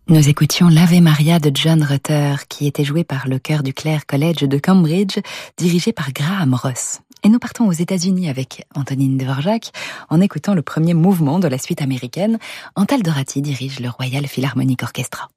Nous écoutions l'Ave Maria de John Rutter, qui était joué par le chœur du Clare College de Cambridge, dirigé par Graham Ross. Et nous partons aux États-Unis avec Antonine Dvorak, en écoutant le premier mouvement de la suite américaine. Antal Dorati dirige le Royal Philharmonic Orchestra.